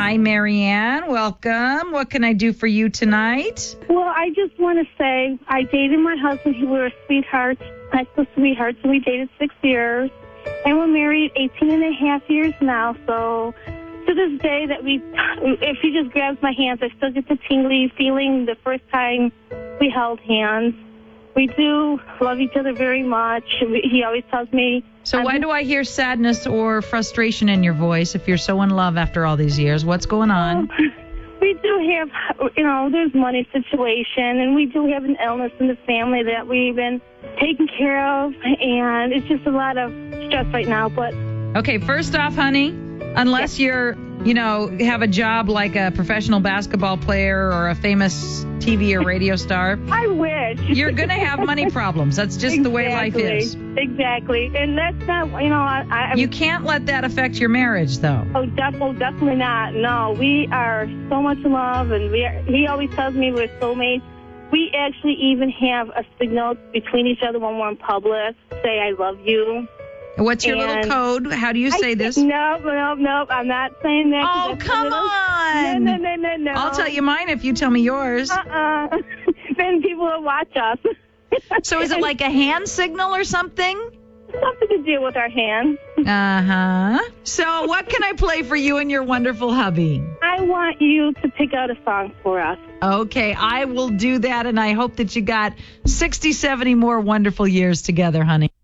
Hi, Marianne. Welcome. What can I do for you tonight? Well, I just want to say I dated my husband. We were sweethearts, high school sweethearts, and we dated 6 years. And we're married 18 and a half years now. So to this day that if he just grabs my hands, I still get the tingly feeling the first time we held hands. We do love each other very much. He always tells me... So why do I hear sadness or frustration in your voice if you're so in love after all these years? What's going on? We do have, there's money situation, and we do have an illness in the family that we've been taking care of, and it's just a lot of stress right now. But okay, first off, honey, unless you're, have a job like a professional basketball player or a famous TV or radio star, I wish. You're going to have money problems. That's just the way life is. Exactly. And that's not, you can't let that affect your marriage, though. Oh, definitely not. No, we are so much in love, and he always tells me we're soulmates. We actually even have a signal between each other when we're in public, say I love you. What's your little code? How do you say this? No, I'm not saying that. Oh, come on. No. I'll tell you mine if you tell me yours. Then people will watch us. So is it like a hand signal or something? Something to do with our hands. Uh-huh. So what can I play for you and your wonderful hubby? I want you to pick out a song for us. Okay, I will do that, and I hope that you got 60, 70 more wonderful years together, honey.